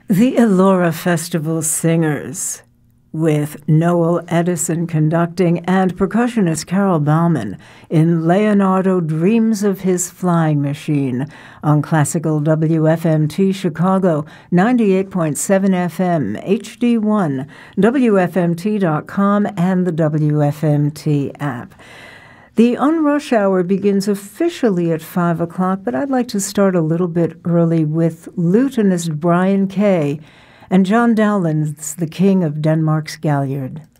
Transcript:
The Elora Festival Singers, with Noel Edison conducting and percussionist Carol Bauman in Leonardo Dreams of His Flying Machine on Classical WFMT Chicago, 98.7 FM, HD1, WFMT.com, and the WFMT app. The Unrush Hour begins officially at 5 o'clock, but I'd like to start a little bit early with lutenist Brian Kay and John Dowland's The King of Denmark's Galliard.